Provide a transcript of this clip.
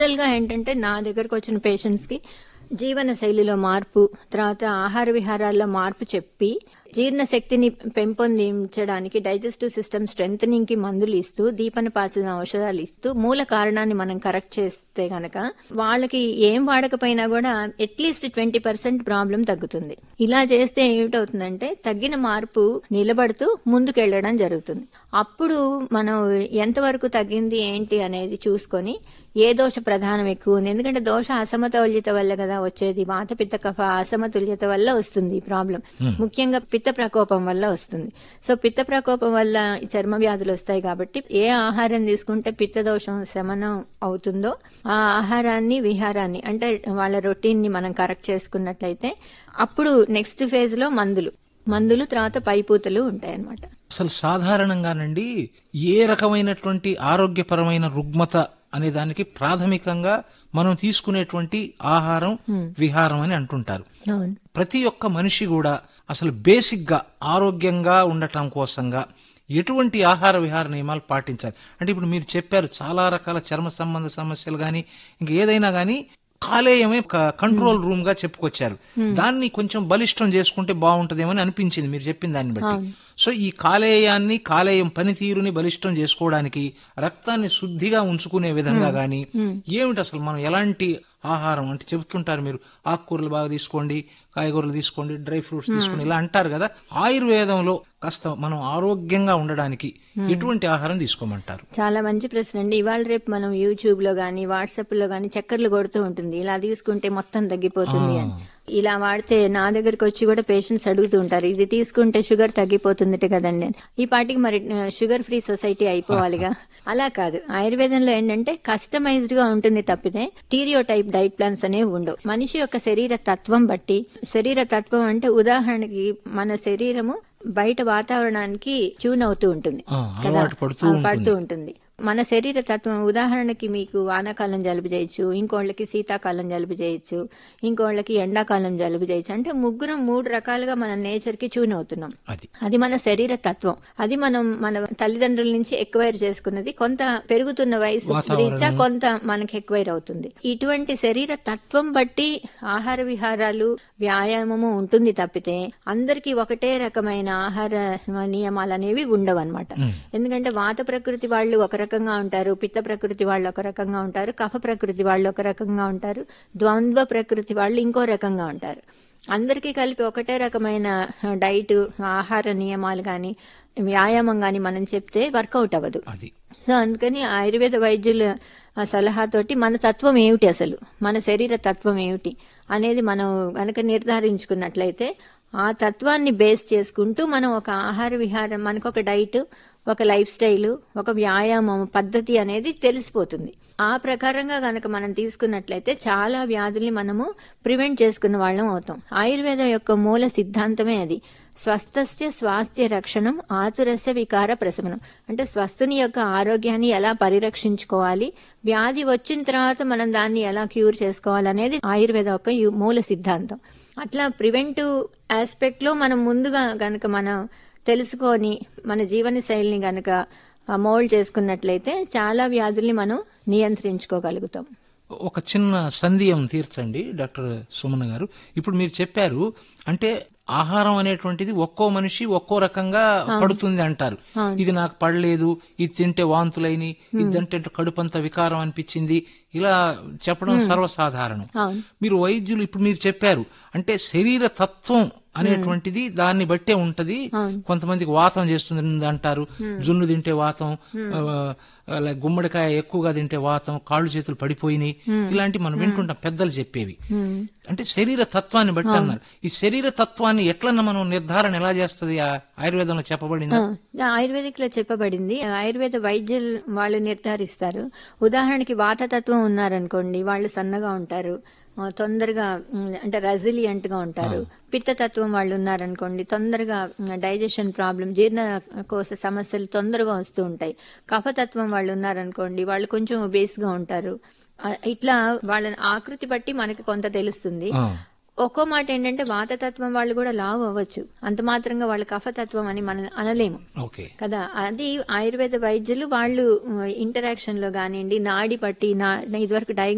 గా ఏంటంటే నా దగ్గరకు వచ్చిన పేషెంట్స్ కి జీవన శైలిలో మార్పు, తర్వాత ఆహార విహారాల్లో మార్పు చెప్పి జీర్ణ శక్తిని పెంపొందించడానికి డైజెస్టివ్ సిస్టమ్ స్ట్రెంథనింగ్ కి మందులు ఇస్తూ దీపనపాచిన ఔషధాలు ఇస్తూ మూల కారణాన్ని మనం కరెక్ట్ చేస్తే గనక వాళ్ళకి ఏం వాడకపోయినా కూడా అట్లీస్ట్ 20% ప్రాబ్లం తగ్గుతుంది. ఇలా చేస్తే ఏమిటవుతుందంటే తగ్గిన మార్పు నిలబడుతూ ముందుకెళ్లడం జరుగుతుంది. అప్పుడు మనం ఎంతవరకు తగ్గింది ఏంటి అనేది చూసుకొని ఏ దోష ప్రధానం ఎక్కువ ఉంది, ఎందుకంటే దోష అసమతుల్యత వల్ల కదా వచ్చేది. వాత పిత్త కఫ అసమతుల్యత వల్ల వస్తుంది ఈ ప్రాబ్లం. ముఖ్యంగా పిత్త ప్రకోపం వల్ల వస్తుంది. సో పిత్త ప్రకోపం వల్ల చర్మ వ్యాధులు వస్తాయి కాబట్టి ఏ ఆహారం తీసుకుంటే పిత్త దోషం శమనం అవుతుందో ఆ ఆహారాన్ని విహారాన్ని అంటే వాళ్ళ రొటీన్ ని మనం కరెక్ట్ చేసుకున్నట్లయితే అప్పుడు నెక్స్ట్ ఫేజ్ లో మందులు తర్వాత పైపూతలు ఉంటాయన్నమాట. అసలు సాధారణంగానండి ఏ రకమైనటువంటి ఆరోగ్యపరమైన రుగ్మత అనే దానికి ప్రాథమికంగా మనం తీసుకునేటువంటి ఆహారం విహారం అని అంటుంటారు. ప్రతి ఒక్క మనిషి కూడా అసలు బేసిక్ గా ఆరోగ్యంగా ఉండటం కోసంగా ఎటువంటి ఆహార విహార నియమాలు పాటించాలి అంటే ఇప్పుడు మీరు చెప్పారు చాలా రకాల చర్మ సంబంధ సమస్యలు గాని ఇంకా ఏదైనా గాని కాలేయమే కంట్రోల్ రూమ్ గా చెప్పుకొచ్చారు. దాన్ని కొంచెం బలిష్టం చేసుకుంటే బాగుంటదేమని అనిపించింది మీరు చెప్పిన దాన్ని బట్టి. సో ఈ కాలేయం పనితీరుని బలిష్టం చేసుకోవడానికి రక్తాన్ని శుద్ధిగా ఉంచుకునే విధంగా గాని ఏమిటి అసలు మనం ఎలాంటి ఆహారం అంటే చెబుతుంటారు మీరు ఆకుకూరలు బాగా తీసుకోండి, కాయగూరలు తీసుకోండి, డ్రై ఫ్రూట్స్ తీసుకోండి ఇలా అంటారు కదా. ఆయుర్వేదంలో కాస్త మనం ఆరోగ్యంగా ఉండడానికి ఎటువంటి ఆహారం తీసుకోమంటారు? చాలా మంచి ప్రశ్న అండి. ఇవాళ రేపు మనం యూట్యూబ్ లో గానీ వాట్సాప్ లో గానీ చక్కర్లు కొడుతూ ఉంటుంది ఇలా తీసుకుంటే మొత్తం తగ్గిపోతుంది అని. ఇలా వాడితే నా దగ్గరకు వచ్చి కూడా పేషెంట్స్ అడుగుతూ ఉంటారు ఇది తీసుకుంటే షుగర్ తగ్గిపోతుందట కదండి. ఈ పాటికి మరి షుగర్ ఫ్రీ సొసైటీ అయిపోవాలిగా. అలా కాదు. ఆయుర్వేదంలో ఏంటంటే కస్టమైజ్డ్ గా ఉంటుంది తప్పితే స్టీరియో టైప్ డైట్ ప్లాన్స్ అనేవి ఉండవు. మనిషి యొక్క శరీర తత్వం బట్టి, శరీర తత్వం అంటే ఉదాహరణకి మన శరీరము బయట వాతావరణానికి ట్యూన్ అవుతూ ఉంటుంది కదా, పడుతూ ఉంటుంది. మన శరీర తత్వం ఉదాహరణకి మీకు వానాకాలం జలుబు చేయొచ్చు, ఇంకోళ్ళకి శీతాకాలం జలుబు చేయొచ్చు, ఇంకోళ్ళకి ఎండాకాలం జలుబు చేయొచ్చు. అంటే ముగ్గురం 3 రకాలుగా మన నేచర్ కి ట్యూన్ అవుతున్నాం. అది మన శరీర తత్వం. అది మనం మన తల్లిదండ్రుల నుంచి ఎక్వైర్ చేసుకున్నది. కొంత పెరుగుతున్న వయసు రీత్యా కొంత మనకి ఎక్వైర్ అవుతుంది. ఇటువంటి శరీర తత్వం బట్టి ఆహార విహారాలు వ్యాయామము ఉంటుంది తప్పితే అందరికీ ఒకటే రకమైన ఆహార నియమాలు అనేవి ఉండవన్నమాట. ఎందుకంటే వాత ప్రకృతి వాళ్ళు ఒక రకంగా ఉంటారు, పిత్త ప్రకృతి వాళ్ళు ఒక రకంగా ఉంటారు, కఫ ప్రకృతి వాళ్ళు ఒక రకంగా ఉంటారు, ద్వంద్వ ప్రకృతి వాళ్ళు ఇంకో రకంగా ఉంటారు. అందరికీ కలిపి ఒకటే రకమైన డైట్ ఆహార నియమాలు గాని వ్యాయామం గాని మనం చెప్తే వర్కౌట్ అవ్వదు. సో అందుకని ఆయుర్వేద వైద్యుల సలహాతోటి మన తత్వం ఏమిటి, అసలు మన శరీర తత్వం ఏమిటి అనేది మనం గనక నిర్ధారించుకున్నట్లయితే ఆ తత్వాన్ని బేస్ చేసుకుంటూ మనం ఒక ఆహార విహారం, మనకు ఒక డైట్, ఒక లైఫ్ స్టైల్, ఒక వ్యాయామం పద్ధతి అనేది తెలిసిపోతుంది. ఆ ప్రకారంగా గనక మనం తీసుకున్నట్లయితే చాలా వ్యాధుల్ని మనము ప్రివెంట్ చేసుకున్న వాళ్ళం అవుతాం. ఆయుర్వేదం యొక్క మూల సిద్ధాంతమే అది. స్వస్థస్య స్వాస్థ్య రక్షణం ఆతురస్య వికార ప్రశమనం. అంటే స్వస్థుని యొక్క ఆరోగ్యాన్ని ఎలా పరిరక్షించుకోవాలి, వ్యాధి వచ్చిన తర్వాత మనం దాన్ని ఎలా క్యూర్ చేసుకోవాలనేది ఆయుర్వేద యొక్క మూల సిద్ధాంతం. అట్లా ప్రివెంటివ్ ఆస్పెక్ట్ లో మనం ముందుగా గనక మనం తెలుసుకొని మన జీవన శైలిని గనక మోల్డ్ చేసుకున్నట్లయితే చాలా వ్యాధుల్ని మనం నియంత్రించుకోగలుగుతాం. ఒక చిన్న సందేహం తీర్చండి డాక్టర్ సుమన్ గారు. ఇప్పుడు మీరు చెప్పారు అంటే ఆహారం అనేటువంటిది ఒక్కో మనిషి ఒక్కో రకంగా పడుతుంది అంటారు. ఇది నాకు పడలేదు, ఇది తింటే వాంతులైన, ఇది తింటే కడుపంత వికారం అనిపించింది, ఇలా చెప్పడం సర్వసాధారణం. మీరు వైద్యులు ఇప్పుడు మీరు చెప్పారు అంటే శరీర తత్వం అనేటువంటిది దాన్ని బట్టే ఉంటది. కొంతమందికి వాతం చేస్తుంది అంటారు, జున్ను తింటే వాతం, గుమ్మడికాయ ఎక్కువగా తింటే వాతం, కాళ్ళు చేతులు పడిపోయినాయి, ఇలాంటి మనం వింటుంటాం పెద్దలు చెప్పేవి. అంటే శరీర తత్వాన్ని బట్టి అన్నారు. ఈ శరీర తత్వాన్ని ఎట్లన్నా మనం నిర్ధారణ ఎలా చేస్తుంది? ఆయుర్వేదంలో చెప్పబడింది. ఆయుర్వేదిక్ లో చెప్పబడింది. ఆయుర్వేద వైద్యులు వాళ్ళు నిర్ధారిస్తారు. ఉదాహరణకి వాతతత్వం ఉన్నారనుకోండి, వాళ్ళు సన్నగా ఉంటారు, తొందరగా అంటే రెసిలియంట్ గా ఉంటారు. పిత్తతత్వం వాళ్ళు ఉన్నారనుకోండి, తొందరగా డైజెషన్ ప్రాబ్లం, జీర్ణకోశ సమస్యలు తొందరగా వస్తూ ఉంటాయి. కఫతత్వం వాళ్ళు ఉన్నారనుకోండి, వాళ్ళు కొంచెం ఒబేస్ గా ఉంటారు. ఇట్లా వాళ్ళ ఆకృతి బట్టి మనకి కొంత తెలుస్తుంది. ఒక్కో మాట ఏంటంటే వాతతత్వం వాళ్ళు కూడా లావు అవ్వచ్చు, అంత మాత్రంగా వాళ్ళ కఫతత్వం అని మనం అనలేము కదా. అది ఆయుర్వేద వైద్యులు వాళ్ళు ఇంటరాక్షన్ లో కానివ్వండి, నాడి పట్టి ఇదివరకు